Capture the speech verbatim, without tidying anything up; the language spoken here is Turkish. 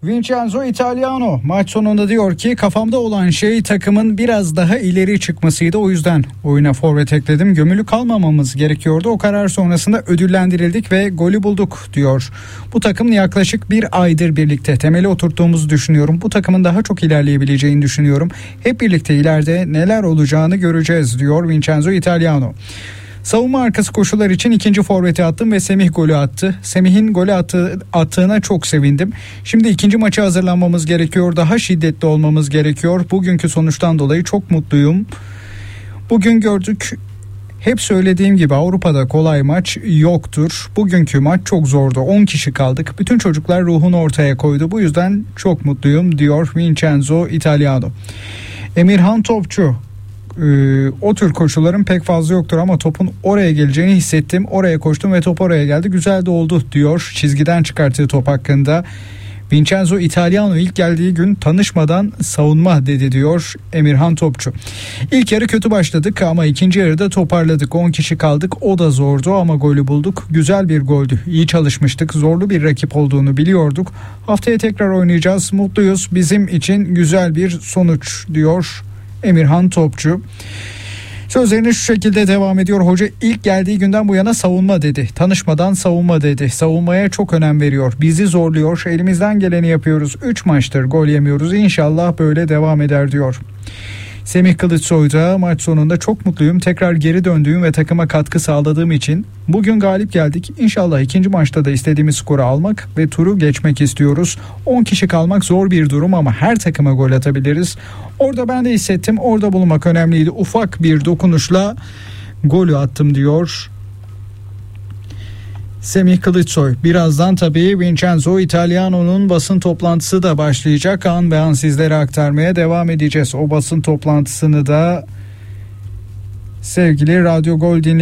Vincenzo Italiano maç sonunda diyor ki kafamda olan şey takımın biraz daha ileri çıkmasıydı, o yüzden oyuna forvet ekledim. Gömülü kalmamamız gerekiyordu. O karar sonrasında ödüllendirildik ve golü bulduk diyor. Bu takımla yaklaşık bir aydır birlikte temeli oturttuğumuzu düşünüyorum. Bu takımın daha çok ilerleyebileceğini düşünüyorum. Hep birlikte ileride neler olacağını göreceğiz diyor Vincenzo Italiano. Savunma arkası koşular için ikinci forveti attım ve Semih golü attı. Semih'in golü attı, attığına çok sevindim. Şimdi ikinci maça hazırlanmamız gerekiyor. Daha şiddetli olmamız gerekiyor. Bugünkü sonuçtan dolayı çok mutluyum. Bugün gördük. Hep söylediğim gibi Avrupa'da kolay maç yoktur. Bugünkü maç çok zordu. on kişi kaldık. Bütün çocuklar ruhunu ortaya koydu. Bu yüzden çok mutluyum diyor Vincenzo Italiano. Emirhan Topçu. Ee, o tür koşuların pek fazla yoktur ama topun oraya geleceğini hissettim. Oraya koştum ve top oraya geldi. Güzel de oldu diyor çizgiden çıkarttığı top hakkında. Vincenzo Italiano ilk geldiği gün tanışmadan savunma dedi diyor Emirhan Topçu. İlk yarı kötü başladık ama ikinci yarıda toparladık. on kişi kaldık. O da zordu ama golü bulduk. Güzel bir goldü. İyi çalışmıştık. Zorlu bir rakip olduğunu biliyorduk. Haftaya tekrar oynayacağız. Mutluyuz. Bizim için güzel bir sonuç diyor Emirhan Topçu. Sözlerine şu şekilde devam ediyor. Hoca ilk geldiği günden bu yana savunma dedi. Tanışmadan savunma dedi. Savunmaya çok önem veriyor. Bizi zorluyor. Elimizden geleni yapıyoruz. üç maçtır gol yemiyoruz. İnşallah böyle devam eder diyor. Semih Kılıçsoy da maç sonunda çok mutluyum. Tekrar geri döndüğüm ve takıma katkı sağladığım için. Bugün galip geldik. İnşallah ikinci maçta da istediğimiz skoru almak ve turu geçmek istiyoruz. on kişi kalmak zor bir durum ama her takıma gol atabiliriz. Orada ben de hissettim. Orada bulunmak önemliydi. Ufak bir dokunuşla golü attım diyor Semih Kılıçsoy. Birazdan tabii Vincenzo Italiano'nun basın toplantısı da başlayacak. An be an sizlere aktarmaya devam edeceğiz. O basın toplantısını da sevgili Radyo Gol dinleyicileri